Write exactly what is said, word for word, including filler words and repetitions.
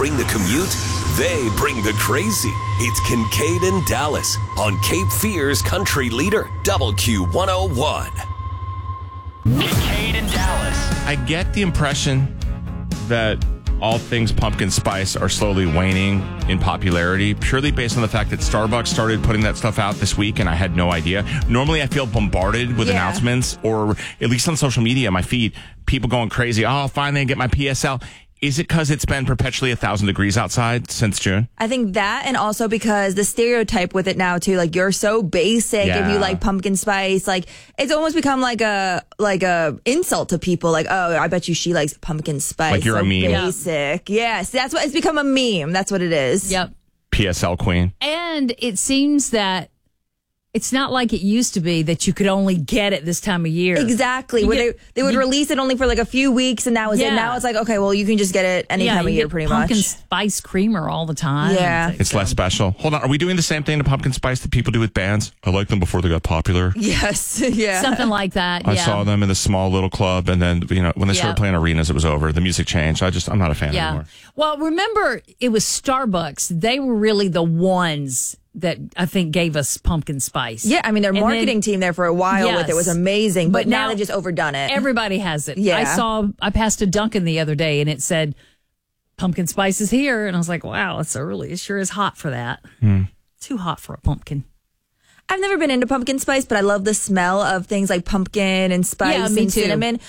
bring the commute, they bring the crazy. It's Kincaid and Dallas on Cape Fear's country leader, Double Q one oh one. Kincaid and Dallas. I get the impression that all things pumpkin spice are slowly waning in popularity, purely based on the fact that Starbucks started putting that stuff out this week, and I had no idea. Normally, I feel bombarded with Yeah. announcements, or at least on social media, my feed, people going crazy. Oh, finally, I get my P S L. Is it because it's been perpetually a thousand degrees outside since June? I think that, and also because the stereotype with it now too, like you're so basic Yeah. if you like pumpkin spice, like it's almost become like a like a insult to people. Like, oh, I bet you she likes pumpkin spice. Like you're so a meme. Basic, yes, that's what it's become a meme. That's what it is. Yep. P S L queen. And it seems that it's not like it used to be that you could only get it this time of year. Exactly. You Where get- they they would you- release it only for like a few weeks, and that was Yeah. it. Now it's like, okay, well, you can just get it any yeah, time of you year, get pretty pumpkin much. spice creamer all the time. Yeah. It's less special. Hold on. Are we doing the same thing to pumpkin spice that people do with bands? I liked them before they got popular. Yes. Yeah. Something like that. I yeah. saw them in the small little club, and then, you know, when they started Yep. playing arenas, it was over. The music changed. I just, I'm not a fan Yeah. anymore. Well, remember, it was Starbucks. They were really the ones that I think gave us pumpkin spice. Yeah, I mean, their And marketing then- team there for a while with it Yes. was amazing, but, But now, now they've just overdone it. Everybody has it. Yeah. I saw, I passed a Dunkin' the other day and it said, pumpkin spice is here. And I was like, wow, it's early. It sure is hot for that. Too hot for a pumpkin. I've never been into pumpkin spice, but I love the smell of things like pumpkin and spice Yeah, me and too. cinnamon.